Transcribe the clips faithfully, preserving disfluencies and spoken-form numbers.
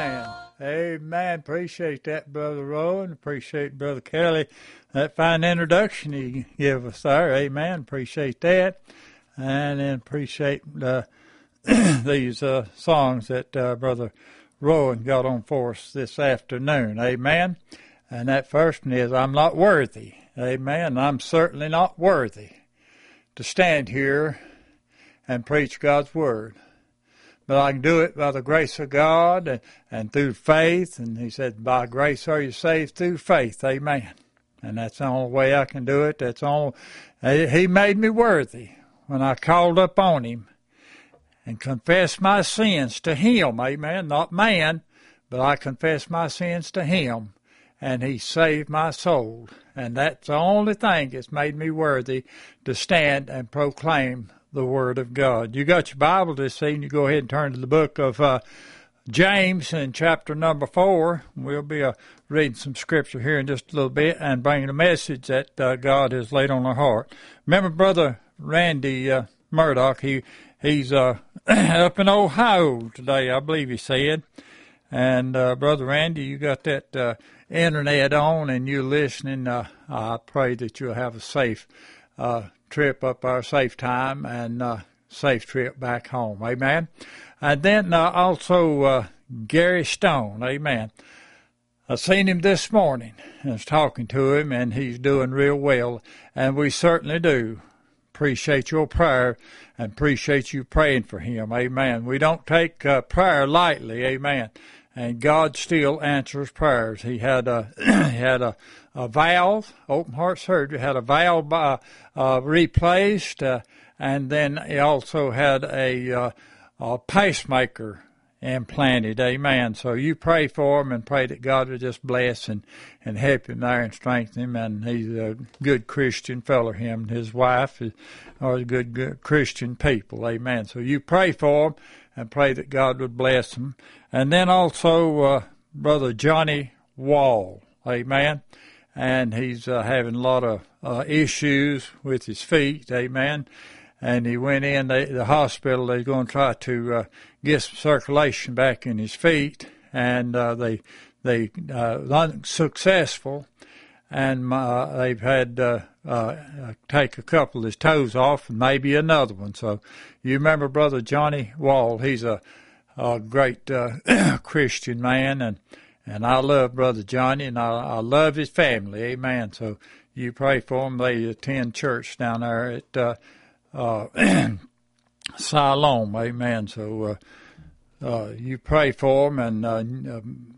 Amen. Amen. Appreciate that, Brother Rowan. Appreciate Brother Kelly. That fine introduction he gave us there. Amen. Appreciate that. And then appreciate uh, these uh, songs that uh, Brother Rowan got on for us this afternoon. Amen. And that first one is, I'm not worthy. Amen. I'm certainly not worthy to stand here and preach God's Word. But I can do it by the grace of God and, and through faith. And he said, by grace are you saved through faith. Amen. And that's the only way I can do it. That's all. He made me worthy when I called up on him and confessed my sins to him. Amen. Not man, but I confessed my sins to him. And he saved my soul. And that's the only thing that's made me worthy to stand and proclaim the Word of God. You got your Bible this evening. You go ahead and turn to the book of uh, James in chapter number four. We'll be uh, reading some scripture here in just a little bit and bringing a message that uh, God has laid on our heart. Remember Brother Randy uh, Murdoch, he he's uh, up in Ohio today, I believe he said. And uh, Brother Randy, you got that uh, internet on and you're listening. Uh, I pray that you'll have a safe uh trip up our safe time and uh, safe trip back home. Amen. And then uh, also uh, Gary Stone. Amen. I seen him this morning and was talking to him, and he's doing real well. And we certainly do appreciate your prayer and appreciate you praying for him. Amen. We don't take uh, prayer lightly. Amen. And God still answers prayers. He had a he had a, a valve, open heart surgery, had a valve uh, uh, replaced, uh, and then he also had a, uh, a pacemaker implanted. Amen. So you pray for him and pray that God will just bless and, and help him there and strengthen him. And he's a good Christian fellow, him and his wife are good, good Christian people. Amen. So you pray for him and pray that God would bless him. And then also uh, Brother Johnny Wall. Amen. And he's uh, having a lot of uh, issues with his feet. Amen. And he went in the, the hospital. They're going to try to uh, get some circulation back in his feet, and uh, they they uh, unsuccessful. And uh, they've had uh, uh, take a couple of his toes off, and maybe another one. So you remember Brother Johnny Wall? He's a, a great uh, Christian man, and and I love Brother Johnny, and I, I love his family. Amen. So you pray for them. They attend church down there at Uh, Uh, Siloam, amen. So uh, uh, you pray for him and uh, um,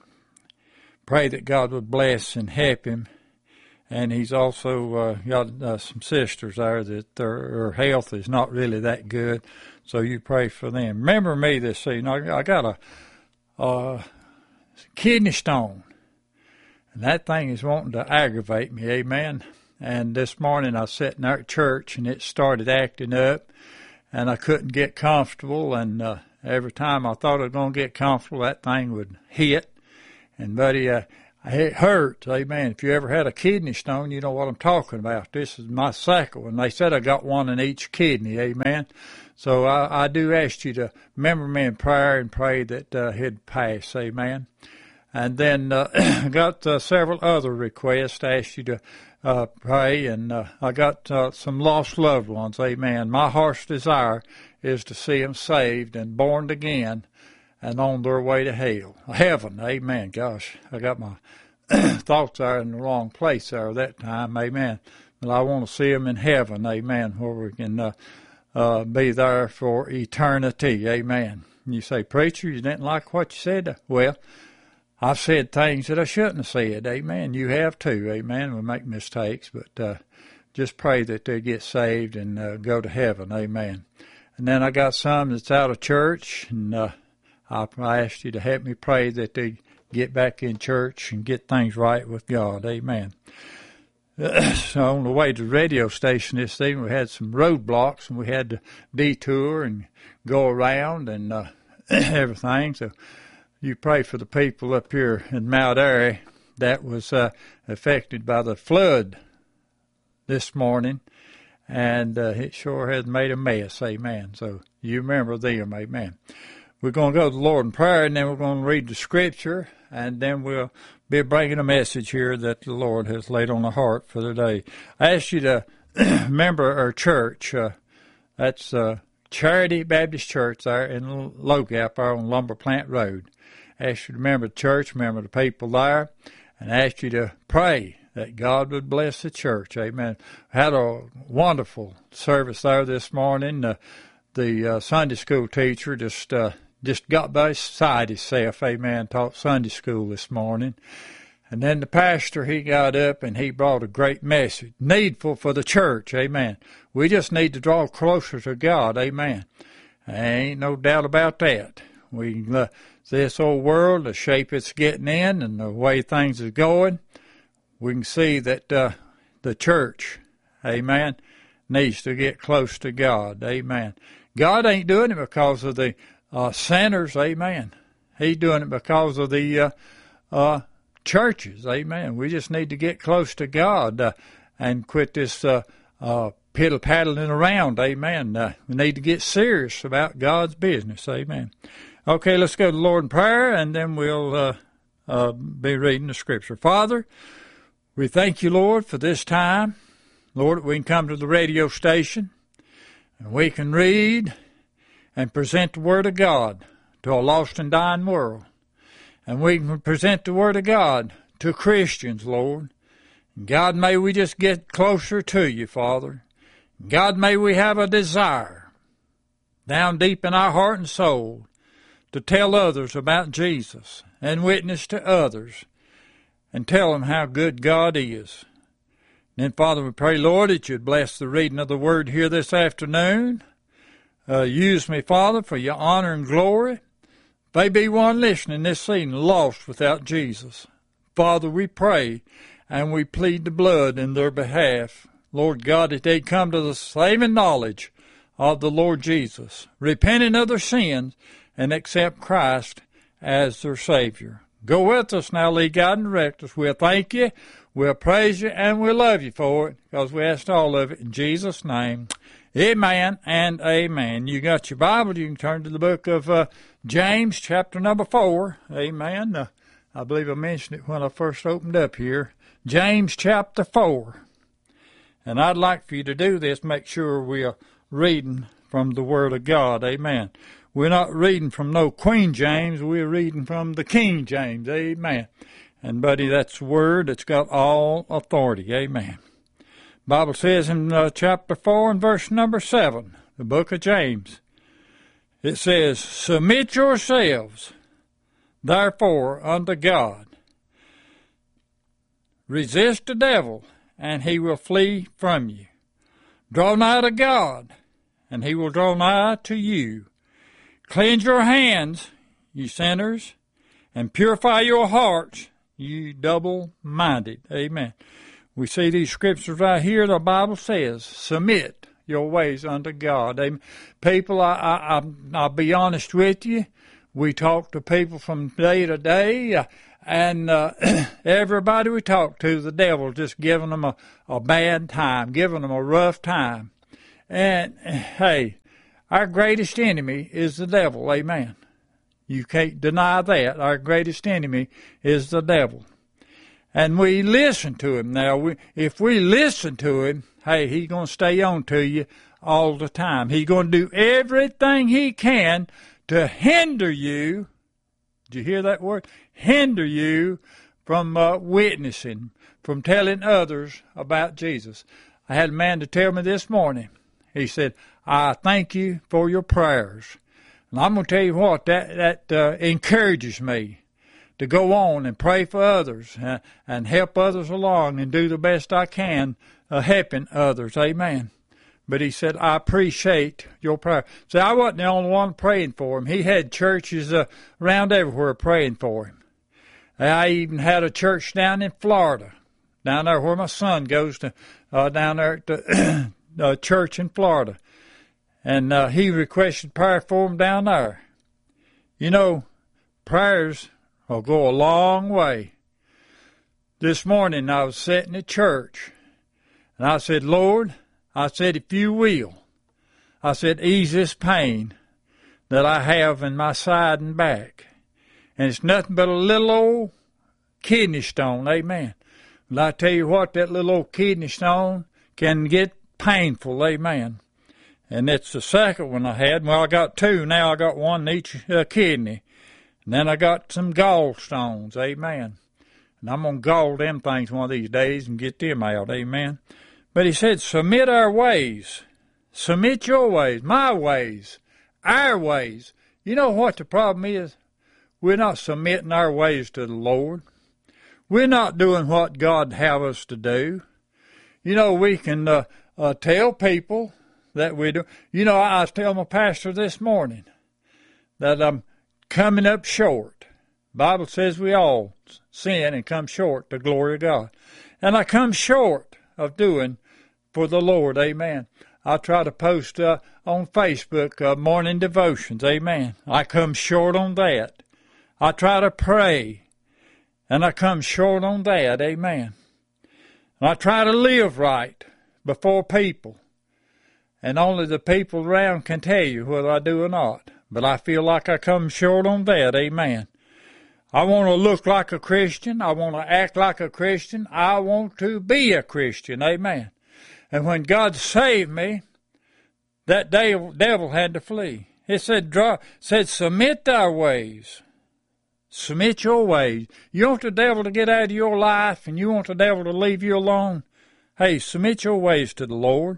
pray that God would bless and help him. And he's also uh, got uh, some sisters there that their, their health is not really that good. So you pray for them. Remember me this evening. I, I got a, a kidney stone, and that thing is wanting to aggravate me, amen. And this morning I was sitting there at church, and it started acting up, and I couldn't get comfortable. And uh, every time I thought I was going to get comfortable, that thing would hit. And, buddy, uh, it hurts, amen. If you ever had a kidney stone, you know what I'm talking about. This is my second one. They said I got one in each kidney, amen. So I, I do ask you to remember me in prayer and pray that uh, it'd pass, amen. And then uh, I got uh, several other requests. I asked you to Uh, pray, and uh, I got uh, some lost loved ones, amen. My heart's desire is to see them saved and born again and on their way to hell, heaven, amen. Gosh, I got my thoughts there in the wrong place there that time, amen. But I want to see them in heaven, amen, where we can uh, uh, be there for eternity, amen. And you say, preacher, you didn't like what you said? Well, I've said things that I shouldn't have said, amen. You have too, amen. We make mistakes, but uh, just pray that they get saved and uh, go to heaven, amen. And then I got some that's out of church, and uh, I asked you to help me pray that they get back in church and get things right with God, amen. So on the way to the radio station this evening, we had some roadblocks, and we had to detour and go around and uh, everything, so you pray for the people up here in Mount Airy that was uh, affected by the flood this morning, and uh, it sure has made a mess, amen. So you remember them, amen. we're going to go to the Lord in prayer, and then we're going to read the Scripture, and then we'll be bringing a message here that the Lord has laid on the heart for the day. I ask you to remember our church. Uh, that's uh, Charity Baptist Church there in Low Gap, there on Lumber Plant Road. I ask you to remember the church, remember the people there, and I ask you to pray that God would bless the church. Amen. Had a wonderful service there this morning. Uh, the uh, Sunday school teacher just uh, just got beside himself. Amen. Taught Sunday school this morning. And then the pastor, he got up and he brought a great message, needful for the church. Amen. We just need to draw closer to God. Amen. Ain't no doubt about that. We uh, this old world, the shape it's getting in and the way things are going, we can see that uh, the church, amen, needs to get close to God. Amen. God ain't doing it because of the uh, sinners. Amen. He's doing it because of the uh, uh, churches. Amen. We just need to get close to God uh, and quit this uh, uh, piddle-paddling around. Amen. Uh, we need to get serious about God's business. Amen. Okay, let's go to the Lord in prayer, and then we'll uh, uh, be reading the Scripture. Father, we thank you, Lord, for this time. Lord, we can come to the radio station, and we can read and present the Word of God to a lost and dying world. And we can present the Word of God to Christians, Lord. And God, may we just get closer to you, Father. God, may we have a desire down deep in our heart and soul to tell others about Jesus and witness to others and tell them how good God is. And then, Father, we pray, Lord, that you'd bless the reading of the Word here this afternoon. Uh, use me, Father, for your honor and glory. May be one listening this scene lost without Jesus. Father, we pray and we plead the blood in their behalf. Lord God, that they'd come to the saving knowledge of the Lord Jesus, repenting of their sins, and accept Christ as their Savior. Go with us now, lead, God, and direct us. We'll thank you, we'll praise you, and we'll love you for it, because we asked all of it in Jesus' name. Amen and amen. You got your Bible, you can turn to the book of uh, James, chapter number four. Amen. Uh, I believe I mentioned it when I first opened up here. James, chapter four. And I'd like for you to do this, make sure we are reading from the Word of God. Amen. We're not reading from no Queen James. We're reading from the King James. Amen. And, buddy, that's the Word that's got all authority. Amen. Bible says in uh, chapter four and verse number seven, the book of James, it says, Submit yourselves, therefore, unto God. Resist the devil, and he will flee from you. Draw nigh to God, and he will draw nigh to you. Cleanse your hands, you sinners, and purify your hearts, you double-minded. Amen. We see these scriptures right here. The Bible says, submit your ways unto God. Amen. People, I, I, I, I'll be honest with you. We talk to people from day to day, uh, and uh, everybody we talk to, the devil just giving them a, a bad time, giving them a rough time. And, hey, our greatest enemy is the devil, amen. You can't deny that. Our greatest enemy is the devil. And we listen to him. Now, we, if we listen to him, hey, he's going to stay on to you all the time. He's going to do everything he can to hinder you. Did you hear that word? Hinder you from uh, witnessing, from telling others about Jesus. I had a man to tell me this morning. He said, I thank you for your prayers. And I'm going to tell you what, that, that uh, encourages me to go on and pray for others uh, and help others along and do the best I can uh, helping others. Amen. But he said, I appreciate your prayer. See, I wasn't the only one praying for him. He had churches uh, around everywhere praying for him. I even had a church down in Florida, down there where my son goes to, uh, down there at the uh, church in Florida. And uh, he requested prayer for him down there. You know, prayers will go a long way. This morning I was sitting at church, and I said, Lord, I said, if you will, I said, ease this pain that I have in my side and back. And it's nothing but a little old kidney stone, amen. But I tell you what, that little old kidney stone can get painful, amen. And it's the second one I had. Well, I got two. Now I got one in each uh, kidney. And then I got some gallstones, amen. And I'm going to gall them things one of these days and get them out, amen. But he said, submit our ways. Submit your ways, my ways, our ways. You know what the problem is? We're not submitting our ways to the Lord. We're not doing what God have us to do. You know, we can uh, uh, tell people that we do. You know, I was telling my pastor this morning that I'm coming up short. The Bible says we all sin and come short the glory of God. And I come short of doing for the Lord, amen. I try to post uh, on Facebook uh, morning devotions, amen. I come short on that. I try to pray, and I come short on that, amen. And I try to live right before people, and only the people around can tell you whether I do or not. But I feel like I come short on that, amen. I want to look like a Christian. I want to act like a Christian. I want to be a Christian, amen. And when God saved me, that devil, devil had to flee. It said, draw, said, submit thy ways. Submit your ways. You want the devil to get out of your life and you want the devil to leave you alone? Hey, submit your ways to the Lord.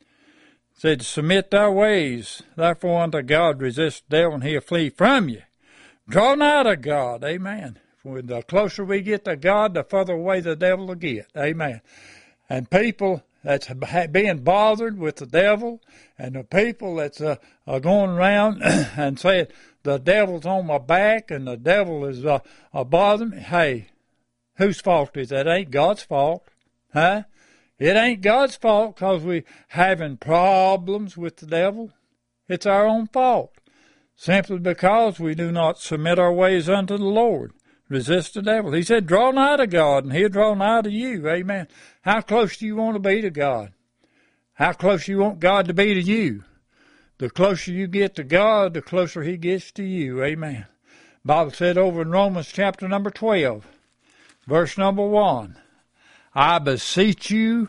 It said, submit thy ways. Therefore unto God resist the devil and he'll flee from you. Draw nigh to God. Amen. For the closer we get to God, the further away the devil will get. Amen. And people that's being bothered with the devil, and the people that's uh, are going around and saying, the devil's on my back and the devil is uh, uh, bothering me. Hey, whose fault is that? It ain't God's fault. Huh? It ain't God's fault because we having problems with the devil. It's our own fault. Simply because we do not submit our ways unto the Lord. Resist the devil. He said, draw nigh to God, and he'll draw nigh to you. Amen. How close do you want to be to God? How close you want God to be to you? The closer you get to God, the closer he gets to you. Amen. The Bible said over in Romans chapter number twelve, verse number one, I beseech you,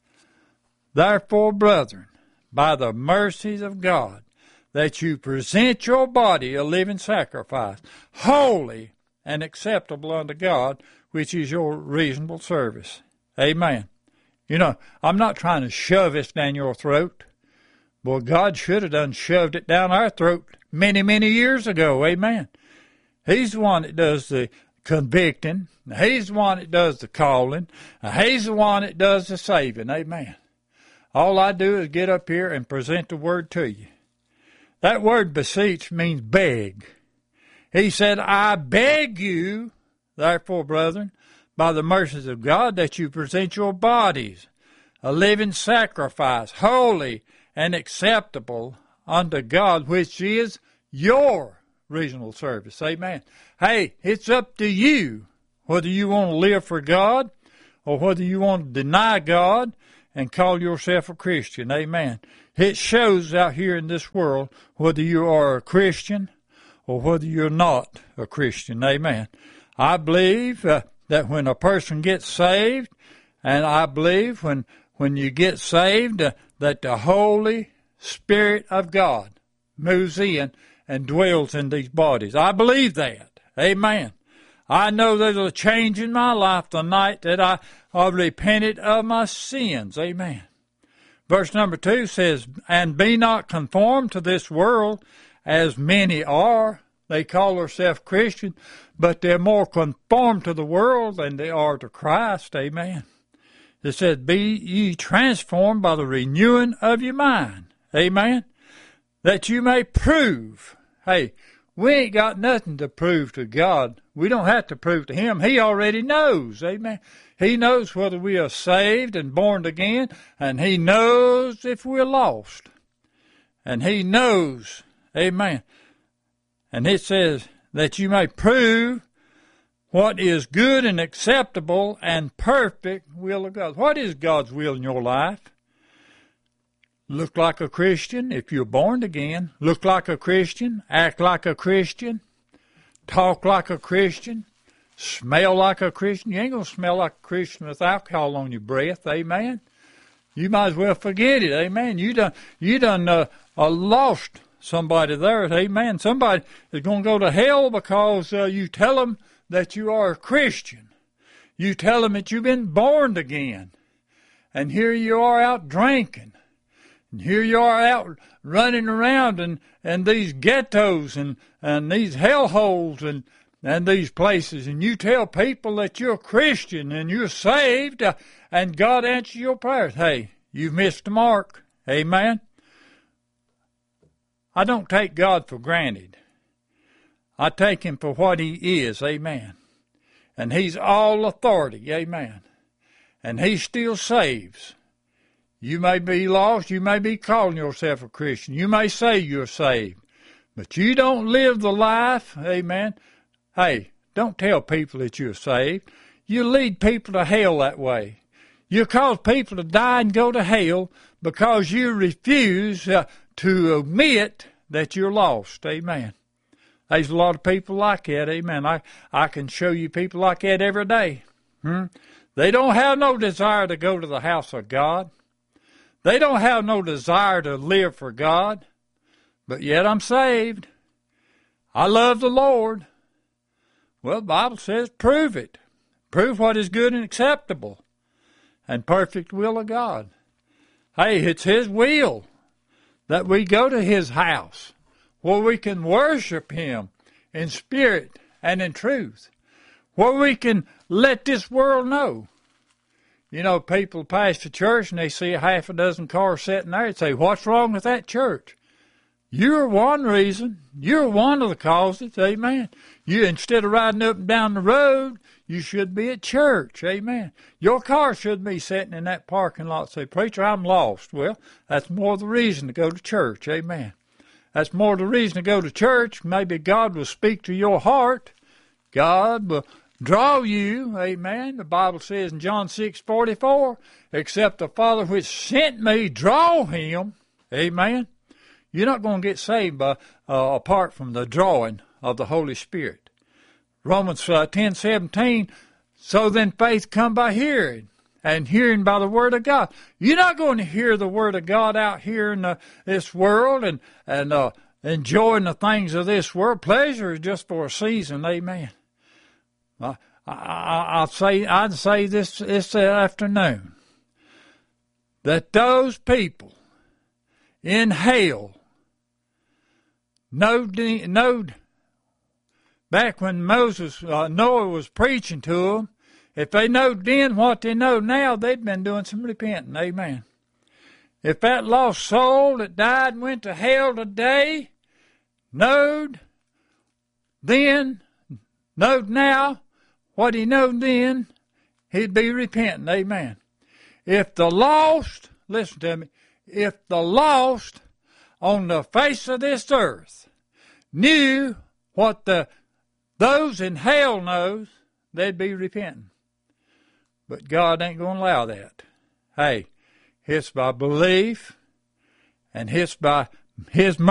therefore, brethren, by the mercies of God, that you present your body a living sacrifice, holy and acceptable unto God, which is your reasonable service. Amen. You know, I'm not trying to shove this down your throat. Boy, God should have done shoved it down our throat many, many years ago. Amen. He's the one that does the convicting. He's the one that does the calling. He's the one that does the saving. Amen. All I do is get up here and present the word to you. That word beseech means beg. He said, I beg you, therefore, brethren, by the mercies of God, that you present your bodies a living sacrifice, holy and acceptable unto God, which is your reasonable service. Amen. Hey, it's up to you whether you want to live for God or whether you want to deny God and call yourself a Christian. Amen. It shows out here in this world whether you are a Christian or whether you're not a Christian. Amen. I believe uh, that when a person gets saved, and I believe when, when you get saved, uh, that the Holy Spirit of God moves in and dwells in these bodies. I believe that. Amen. I know there's a change in my life the night that I, I repented of my sins. Amen. Verse number two says, and be not conformed to this world, as many are. They call themselves Christian, but they're more conformed to the world than they are to Christ. Amen. It says, be ye transformed by the renewing of your mind. Amen. That you may prove. Hey, we ain't got nothing to prove to God. We don't have to prove to him. He already knows. Amen. He knows whether we are saved and born again, and he knows if we're lost. And he knows. Amen. And it says that you may prove what is good and acceptable and perfect will of God. What is God's will in your life? look like a Christian if you're born again, look like a Christian, act like a Christian, talk like a Christian, smell like a Christian. You ain't going to smell like a Christian with alcohol on your breath, amen? You might as well forget it, amen? You done, you done uh, uh, lost somebody there, amen? Somebody is going to go to hell because uh, you tell them that you are a Christian. You tell them that you've been born again. And here you are out drinking. And here you are out running around in, in these ghettos and, and these hellholes and, and these places. And you tell people that you're a Christian and you're saved uh, and God answers your prayers. Hey, you've missed the mark. Amen. I don't take God for granted. I take him for what he is. Amen. And he's all authority. Amen. And he still saves. You may be lost. You may be calling yourself a Christian. You may say you're saved. But you don't live the life. Amen. Hey, don't tell people that you're saved. You lead people to hell that way. You cause people to die and go to hell because you refuse uh, to admit that you're lost. Amen. There's a lot of people like that, amen. I, I can show you people like that every day. Hmm? They don't have no desire to go to the house of God. They don't have no desire to live for God. But yet I'm saved. I love the Lord. Well, the Bible says prove it. Prove what is good and acceptable and perfect will of God. Hey, it's his will that we go to his house, where we can worship him in spirit and in truth, where we can let this world know. You know, people pass the church and they see a half a dozen cars sitting there and say, what's wrong with that church? You're one reason. You're one of the causes, amen. You, instead of riding up and down the road, you should be at church, amen. Your car shouldn't be sitting in that parking lot and say, preacher, I'm lost. Well, that's more the reason to go to church, amen. That's more the reason to go to church. Maybe God will speak to your heart. God will draw you, amen. The Bible says in John six forty-four, except the Father which sent me draw him, amen. You're not going to get saved by, uh, apart from the drawing of the Holy Spirit. Romans uh, ten seventeen, so then faith come by hearing, and hearing by the Word of God. You're not going to hear the Word of God out here in uh, this world and, and uh, enjoying the things of this world. Pleasure is just for a season, amen. I, I, I'll say, I'd say this, this afternoon that those people in hell knowed, knowed back when Moses, uh, Noah was preaching to them, if they knowed then what they know now, they'd been doing some repenting. Amen. If that lost soul that died and went to hell today knowed then, knowed now what he knowed then, he'd be repenting. Amen. If the lost, listen to me, if the lost on the face of this earth knew what the those in hell knows, they'd be repenting. But God ain't going to allow that. Hey, it's by belief, and it's by his mercy.